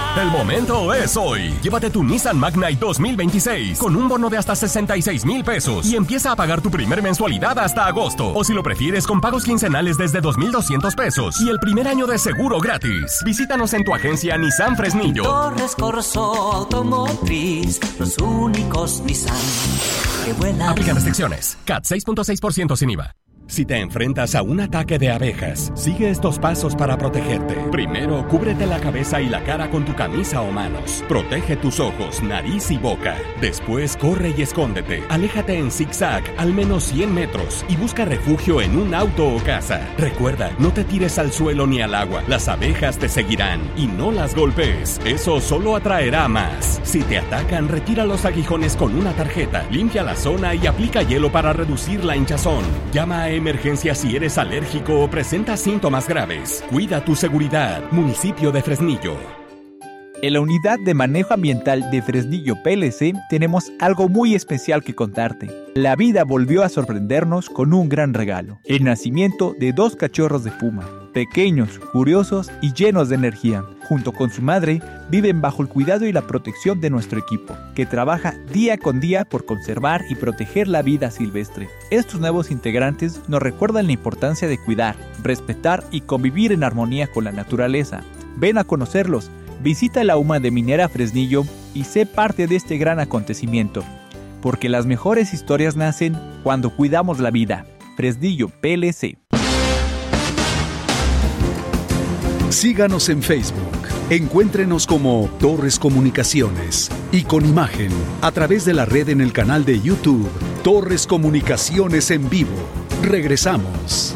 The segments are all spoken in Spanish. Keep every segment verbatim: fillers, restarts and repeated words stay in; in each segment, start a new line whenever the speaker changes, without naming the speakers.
El momento es hoy. Llévate tu Nissan Magnite dos mil veintiséis con un bono de hasta sesenta y seis mil pesos y empieza a pagar tu primer mensualidad hasta agosto. O si lo prefieres, con pagos quincenales desde dos mil doscientos pesos y el primer año de seguro gratis. Visítanos en tu agencia Nissan Fresnillo.
Torres Corso Automotriz, los únicos Nissan que vuelan.
Aplican restricciones. C A T seis punto seis por ciento sin I V A. Si te enfrentas a un ataque de abejas, sigue estos pasos para protegerte. Primero, cúbrete la cabeza y la cara con tu camisa o manos. Protege tus ojos, nariz y boca. Después, corre y escóndete. Aléjate en zigzag al menos cien metros y busca refugio en un auto o casa. Recuerda, no te tires al suelo ni al agua. Las abejas te seguirán y no las golpees. Eso solo atraerá más. Si te atacan, retira los aguijones con una tarjeta, limpia la zona y aplica hielo para reducir la hinchazón. Llama a emergencia si eres alérgico o presentas síntomas graves. Cuida tu seguridad. Municipio de Fresnillo.
En la Unidad de Manejo Ambiental de Fresnillo P L C tenemos algo muy especial que contarte. La vida volvió a sorprendernos con un gran regalo: el nacimiento de dos cachorros de puma, pequeños, curiosos y llenos de energía. Junto con su madre, viven bajo el cuidado y la protección de nuestro equipo, que trabaja día con día por conservar y proteger la vida silvestre. Estos nuevos integrantes nos recuerdan la importancia de cuidar, respetar y convivir en armonía con la naturaleza. Ven a conocerlos, visita la U M A de Minera Fresnillo y sé parte de este gran acontecimiento, porque las mejores historias nacen cuando cuidamos la vida. Fresnillo P L C.
Síganos en Facebook. Encuéntrenos como Torres Comunicaciones y con imagen a través de la red en el canal de YouTube Torres Comunicaciones en vivo. Regresamos.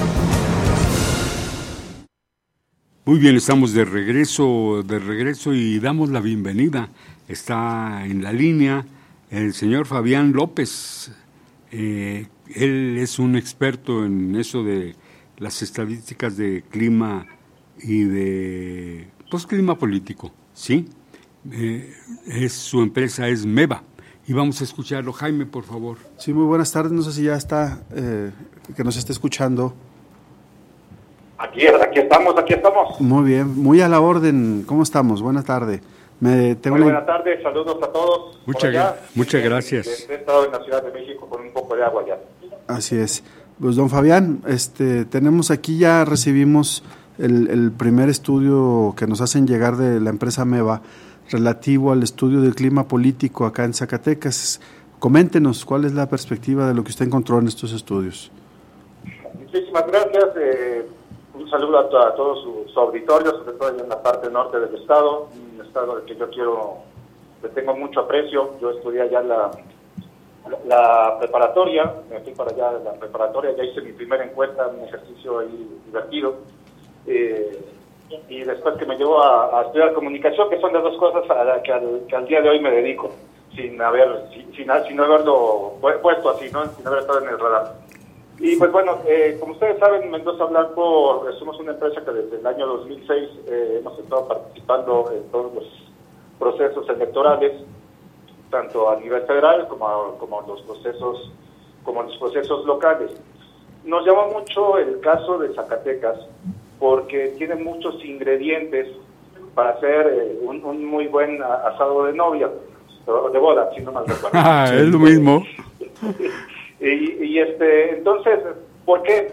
Muy bien, estamos de regreso, de regreso y damos la bienvenida. Está en la línea el señor Fabián López. Eh, él es un experto en eso de las estadísticas de clima y de pues clima político, ¿sí? Eh, es, su empresa es MEVA y vamos a escucharlo. Jaime, por favor.
Sí, muy buenas tardes, no sé si ya está, eh, que nos esté escuchando.
Aquí, aquí estamos, aquí estamos.
Muy bien, muy a la orden, ¿cómo estamos? Buenas tardes. Me, tengo
muy
una...
buenas tardes, saludos a todos.
Muchas, gra- muchas gracias.
He estado en la Ciudad de México con un poco de agua ya.
Así es. Pues don Fabián, este, tenemos aquí, ya recibimos el, el primer estudio que nos hacen llegar de la empresa MEVA relativo al estudio del clima político acá en Zacatecas. Coméntenos cuál es la perspectiva de lo que usted encontró en estos estudios.
Muchísimas gracias. Eh, un saludo a, to- a todo su, su auditorio, sobre todo en la parte norte del estado, un estado del que yo quiero, le tengo mucho aprecio. Yo estudié allá la, la, la preparatoria, me fui para allá de la preparatoria, ya hice mi primera encuesta, un ejercicio ahí divertido. Eh, y después que me llevó a, a estudiar comunicación, que son las dos cosas a las que al, que al día de hoy me dedico, sin haber sin, sin, sin haberlo puesto así, ¿no? Sin haber estado en el radar. Y pues bueno, eh, como ustedes saben, Mendoza Blanco somos una empresa que desde el año dos mil seis eh, hemos estado participando en todos los procesos electorales, tanto a nivel federal como a, como a los procesos como los procesos locales. Nos llama mucho el caso de Zacatecas, porque tiene muchos ingredientes para hacer eh, un, un muy buen asado de novia, o de boda, si no mal recuerdo.
Ah, es lo mismo.
y, y este, entonces, ¿por qué?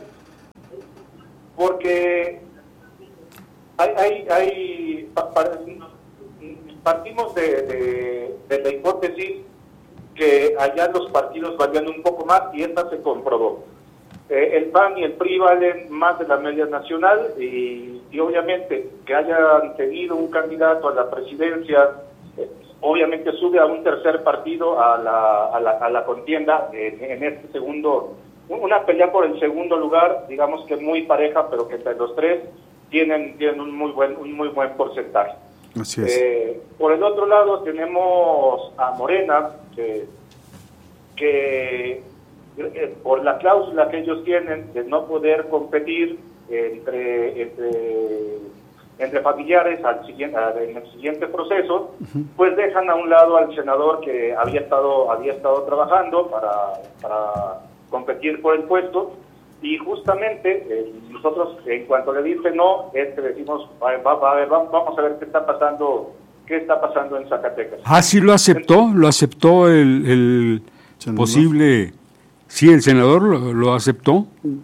Porque hay, hay, hay pa, pa, partimos de, de, de la hipótesis que allá los partidos valían un poco más y esta se comprobó. Eh, el P A N y el P R I valen más de la media nacional y, y obviamente que hayan tenido un candidato a la presidencia, eh, obviamente sube a un tercer partido a la, a la, a la contienda en, en este segundo, una pelea por el segundo lugar, digamos que muy pareja, pero que entre los tres tienen, tienen un muy buen, un muy buen porcentaje.
Así es.
Eh, por el otro lado tenemos a Morena, que, que eh, por la cláusula que ellos tienen de no poder competir entre entre, entre familiares al siguiente, en el siguiente proceso, uh-huh. pues dejan a un lado al senador que había estado había estado trabajando para, para competir por el puesto, Y justamente eh, nosotros, en cuanto le dice no, es que decimos, va, va, va, a ver, vamos, vamos a ver qué está pasando, qué está pasando en Zacatecas.
Ah, sí lo aceptó, lo aceptó el, el posible, sí, el senador lo, lo aceptó.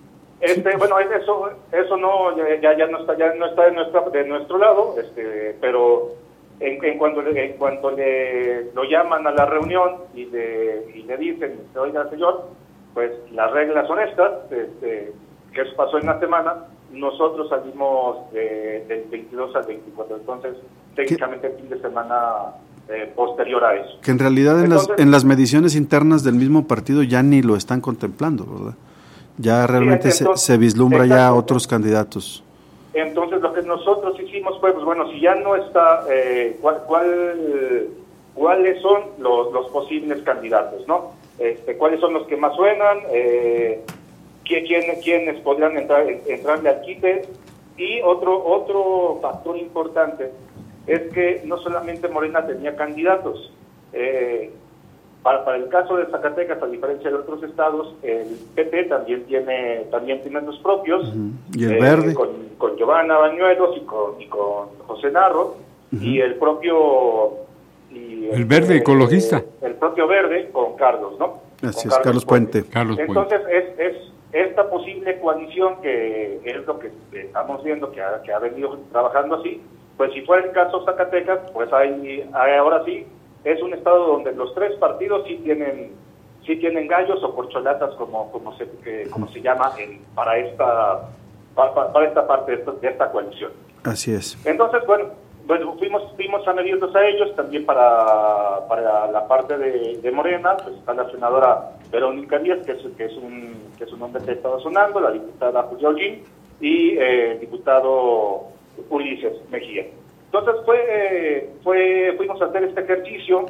Este, bueno, eso, eso no, ya, ya no está, ya no está de nuestra, de nuestro lado, este, pero en, en cuanto le, en cuanto le lo llaman a la reunión y le, y le dicen, oiga señor, pues las reglas son estas, este, que eso pasó en la semana, nosotros salimos de, del veintidós al veinticuatro, entonces técnicamente el fin de semana eh, posterior a eso.
Que en realidad en, entonces, las, en las mediciones internas del mismo partido ya ni lo están contemplando, ¿verdad? Ya realmente sí, entonces, se, se vislumbra exacto, ya otros candidatos.
Entonces lo que nosotros hicimos fue, pues bueno, si ya no está, eh, ¿cuál, cuál, ¿cuáles son los, los posibles candidatos, no? Este, ¿Cuáles son los que más suenan? Eh, ¿quién, ¿Quiénes podrían entrar, entrarle al quite? Y otro, otro factor importante es que no solamente Morena tenía candidatos, eh, Para, para el caso de Zacatecas, a diferencia de otros estados, el P T también tiene también tiene los propios.
Uh-huh. Y el
eh,
Verde.
Con, con Giovanna Bañuelos y con, y con José Narro. Uh-huh. Y el propio... Y
el, el Verde, eh, ecologista.
El propio Verde con Carlos, ¿no?
Así
con
es, Carlos, Carlos Puente.
Puente.
Carlos
Entonces,
Puente.
es, es esta posible coalición que es lo que estamos viendo, que ha, que ha venido trabajando así, pues si fuera el caso Zacatecas, pues hay, hay ahora sí, es un estado donde los tres partidos sí tienen sí tienen gallos o corcholatas, como como se que, como se llama en, para esta para, para esta parte de esta, de esta coalición.
Así es.
Entonces, bueno, bueno fuimos fuimos a medirnos a ellos también para para la parte de, de Morena, pues está la senadora Verónica Díaz, que es que es un que es un nombre que estaba sonando, la diputada Julia Holguín y eh, el diputado Ulises Mejía. Entonces fue, fue fuimos a hacer este ejercicio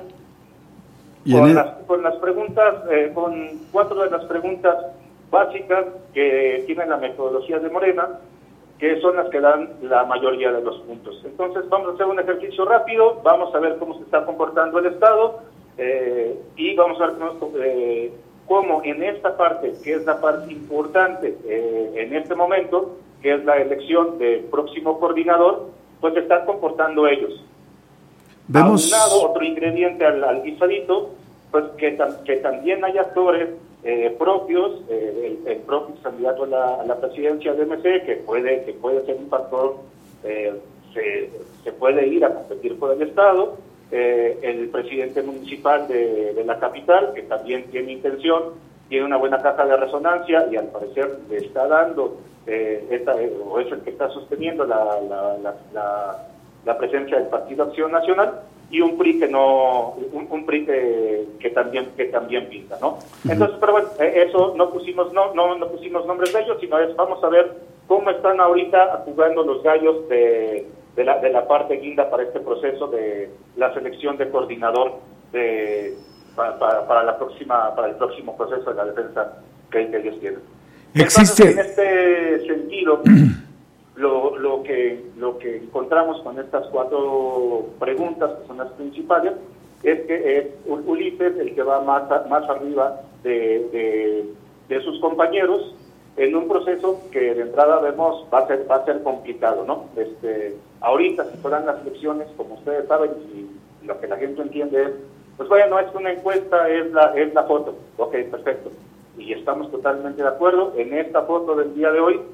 con, el... las, con las preguntas, eh, con cuatro de las preguntas básicas que tienen la metodología de Morena, que son las que dan la mayoría de los puntos. Entonces vamos a hacer un ejercicio rápido, vamos a ver cómo se está comportando el Estado eh, y vamos a ver cómo, eh, cómo en esta parte, que es la parte importante eh, en este momento, que es la elección del próximo coordinador, pues se están comportando ellos.
Vemos...
Aunado otro ingrediente al, al guisadito, pues que, tam, que también hay actores eh, propios, eh, el, el propio candidato a la, a la presidencia de M C, que puede que puede ser un factor, eh, se, se puede ir a competir por el Estado, eh, el presidente municipal de, de la capital, que también tiene intención, tiene una buena caja de resonancia y al parecer le está dando Eh, esta, eh, o es el que está sosteniendo la, la, la, la, la presencia del Partido Acción Nacional, y un P R I que no un, un P R I que, que también que también pinta, ¿no? Uh-huh. Entonces, pero bueno, eh, eso no pusimos no, no no pusimos nombres de ellos, sino es vamos a ver cómo están ahorita jugando los gallos de, de la de la parte guinda para este proceso de la selección de coordinador de para, para, para la próxima para el próximo proceso de la defensa que, que ellos tienen.
Existe.
Entonces, en este sentido, lo, lo que lo que encontramos con estas cuatro preguntas, que son las principales, es que es Ulises el que va más más arriba de, de, de sus compañeros en un proceso que de entrada vemos va a ser va a ser complicado, ¿no? Este, ahorita si fueran las elecciones, como ustedes saben, y lo que la gente entiende es, pues bueno, es una encuesta, es la es la foto, ok, perfecto. Y estamos totalmente de acuerdo. En esta foto del día de hoy